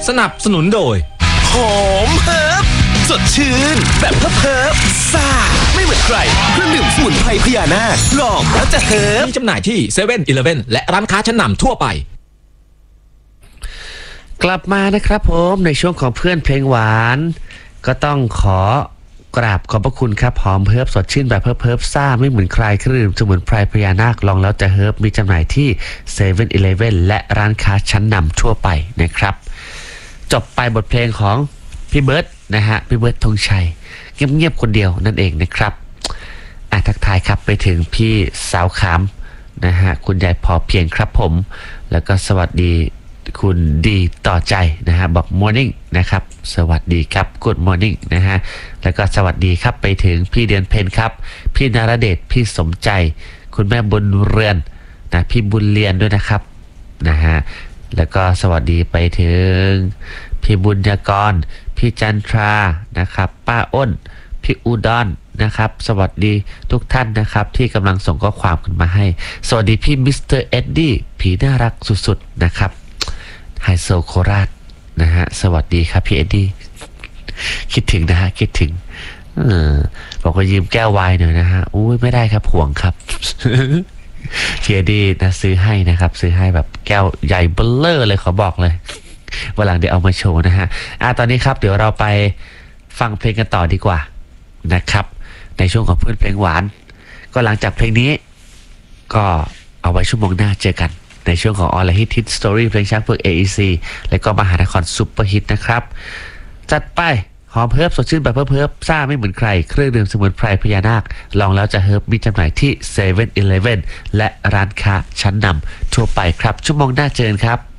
สนับสนุนโดยหอมเฮิร์บสดชื่นแบบเฮิร์บซ่าไม่เหมือนใครเครื่องดื่มสมุนไพรพญานาคลองแล้วจะเฮิร์บมีจำหน่ายที่เซเว่นอีเลฟเว่นและร้านค้าชั้นนำทั่วไปกลับมานะครับผมในช่วงของเพื่อนเพลงหวานก็ต้องขอกราบขอบพระคุณครับหอมเฮิร์บสดชื่นแบบเฮิร์บซ่าไม่เหมือนใครเครื่องดื่มสมุนไพรพญานาคลองแล้วจะเฮิร์บมีจำหน่ายที่เซเว่นอีเลฟเว่นและร้านค้าชั้นนำทั่วไปนะครับจบไปบทเพลงของพี่เบิร์ดนะฮะพี่เบิร์ดธงชัยเงียบๆคนเดียวนั่นเองนะครับทักทายครับไปถึงพี่สาวขามนะฮะคุณยายพอเพียงครับผมแล้วก็สวัสดีคุณดีต่อใจนะฮะบอก morning นะครับสวัสดีครับ good morning นะฮะแล้วก็สวัสดีครับไปถึงพี่เดือนเพ็ญครับพี่นรเดชพี่สมใจคุณแม่บุญเรือนนะพี่บุญเรียนด้วยนะครับนะฮะแล้วก็สวัสดีไปถึงพี่บุญยากรพี่จันทรานะครับป้าอ้นพี่อุดรนะครับสวัสดีทุกท่านนะครับที่กำลังส่งข้อความกันมาให้สวัสดีพี่มิสเตอร์เอ็ดดี้ผีน่ารักสุดๆนะครับไฮโซโคราชนะฮะสวัสดีครับพี่เอ็ดดี้คิดถึงนะฮะคิดถึงบอกว่ายืมแก้วไวน์หน่อยนะฮะอุ้ยไม่ได้ครับห่วงครับพี่เอ็ดดี้นะซื้อให้นะครับซื้อให้แบบแก้วใหญ่เบ้อเร่อเลยขอบอกเลยวันหลังเดี๋ยวเอามาโชว์นะฮะตอนนี้ครับเดี๋ยวเราไปฟังเพลงกันต่อดีกว่านะครับในช่วงของเพื่อนเพลงหวานก็หลังจากเพลงนี้ก็เอาไว้ชั่วโมงหน้าเจอกันในช่วงของออลฮิตฮิตสตอรี่เพลงช้างเผือก AEC และก็มหานครซุปเปอร์ฮิตนะครับจัดไปหอมเฮิร์บสดชื่นแบบเฮิร์บซ่าไม่เหมือนใครเครื่องดื่มสมุนไพรพญานาคลองแล้วจะเฮิร์บมีจำหน่ายที่7-Eleven และร้านค้าชั้นนำทั่วไปครับชั่วโมงหน้าเจอกันครับ